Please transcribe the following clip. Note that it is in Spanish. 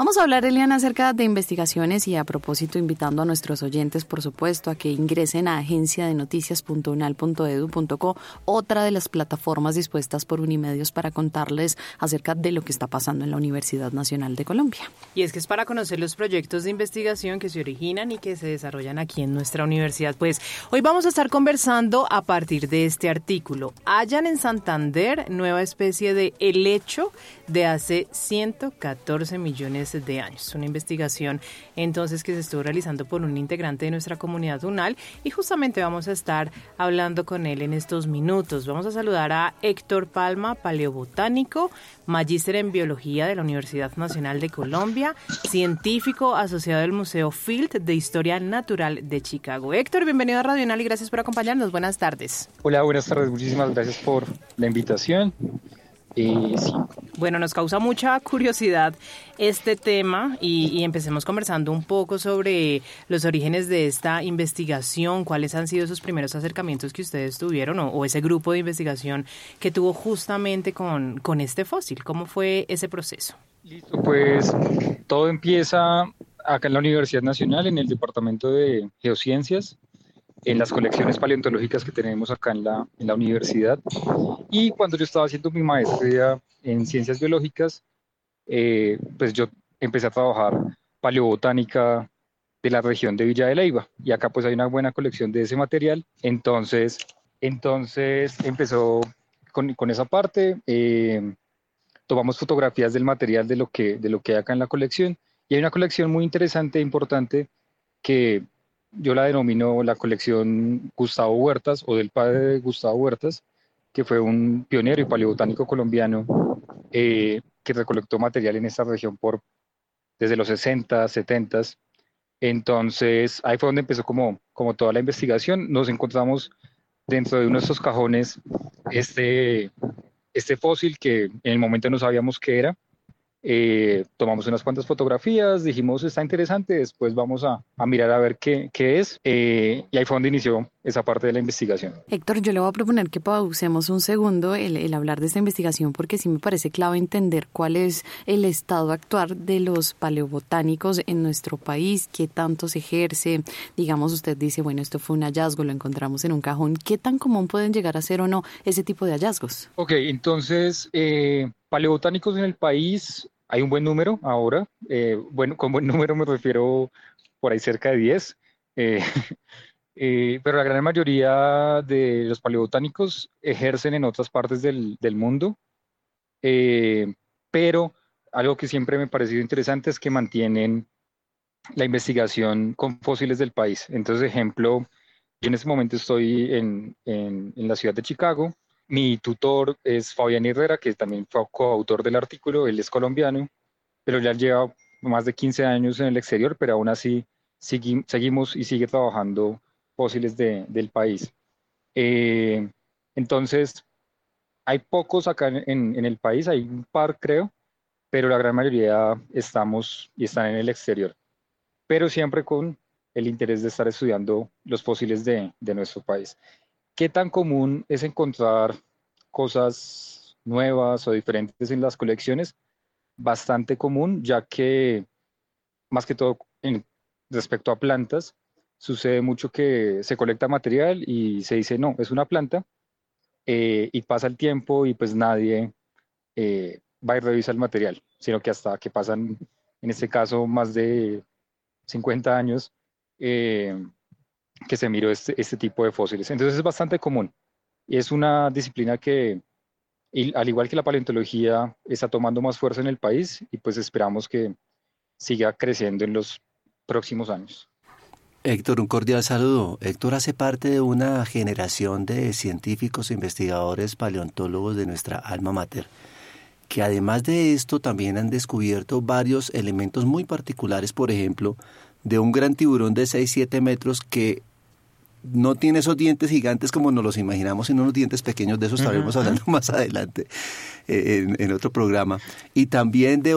Vamos a hablar, Eliana, acerca de investigaciones y a propósito invitando a nuestros oyentes, por supuesto, a que ingresen a agenciadenoticias.unal.edu.co, otra de las plataformas dispuestas por Unimedios para contarles acerca de lo que está pasando en la Universidad Nacional de Colombia. Y es que es para conocer los proyectos de investigación que se originan y que se desarrollan aquí en nuestra universidad. Pues hoy vamos a estar conversando a partir de este artículo. Hallan en Santander nueva especie de helecho de hace 114 millones de años. Una investigación entonces que se estuvo realizando por un integrante de nuestra comunidad UNAL y justamente vamos a estar hablando con él en estos minutos. Vamos a saludar a Héctor Palma, paleobotánico, magíster en biología de la Universidad Nacional de Colombia, científico asociado del Museo Field de Historia Natural de Chicago. Héctor, bienvenido a Radio UNAL y gracias por acompañarnos. Buenas tardes. Hola, buenas tardes. Muchísimas gracias por la invitación. Sí. Bueno, nos causa mucha curiosidad este tema y empecemos conversando un poco sobre los orígenes de esta investigación, cuáles han sido esos primeros acercamientos que ustedes tuvieron o ese grupo de investigación que tuvo justamente con este fósil. ¿Cómo fue ese proceso? Listo, pues todo empieza acá en la Universidad Nacional, en el Departamento de Geociencias, en las colecciones paleontológicas que tenemos acá en la universidad. Y cuando yo estaba haciendo mi maestría en ciencias biológicas, pues yo empecé a trabajar paleobotánica de la región de Villa de Leyva. Y acá pues hay una buena colección de ese material. Entonces empezó con esa parte. Tomamos fotografías del material de lo que hay acá en la colección. Y hay una colección muy interesante e importante que yo la denomino la colección Gustavo Huertas, o del padre de Gustavo Huertas, que fue un pionero y paleobotánico colombiano que recolectó material en esta región desde los 60, 70. Entonces, ahí fue donde empezó como toda la investigación. Nos encontramos dentro de uno de estos cajones este fósil que en el momento no sabíamos qué era. Tomamos unas cuantas fotografías, dijimos está interesante, después vamos a mirar a ver qué es, y ahí fue donde inició esa parte de la investigación. Héctor, yo le voy a proponer que pausemos un segundo el hablar de esta investigación porque sí me parece clave entender cuál es el estado actual de los paleobotánicos en nuestro país, qué tanto se ejerce, digamos usted dice, bueno, esto fue un hallazgo, lo encontramos en un cajón, ¿qué tan común pueden llegar a ser o no ese tipo de hallazgos? Ok, entonces, paleobotánicos en el país hay un buen número ahora. Bueno, con buen número me refiero por ahí cerca de 10. Pero la gran mayoría de los paleobotánicos ejercen en otras partes del mundo. Pero algo que siempre me ha parecido interesante es que mantienen la investigación con fósiles del país. Entonces, ejemplo, yo en este momento estoy en la ciudad de Chicago. Mi tutor es Fabián Herrera, que también fue coautor del artículo. Él es colombiano, pero ya lleva más de 15 años en el exterior, pero aún así seguimos y sigue trabajando fósiles del país. Entonces, hay pocos acá en el país, hay un par creo, pero la gran mayoría están en el exterior, pero siempre con el interés de estar estudiando los fósiles de nuestro país. ¿Qué tan común es encontrar cosas nuevas o diferentes en las colecciones? Bastante común, ya que más que todo respecto a plantas, sucede mucho que se colecta material y se dice, no, es una planta, y pasa el tiempo y pues nadie va y revisa el material, sino que hasta que pasan, en este caso, más de 50 años, que se miró este tipo de fósiles. Entonces es bastante común. Y es una disciplina que, al igual que la paleontología, está tomando más fuerza en el país y pues esperamos que siga creciendo en los próximos años. Héctor, un cordial saludo. Héctor hace parte de una generación de científicos e investigadores paleontólogos de nuestra alma mater, que además de esto también han descubierto varios elementos muy particulares, por ejemplo, de un gran tiburón de 6-7 metros que no tiene esos dientes gigantes como nos los imaginamos, sino unos dientes pequeños. De esos estaremos hablando más adelante en otro programa. Y también de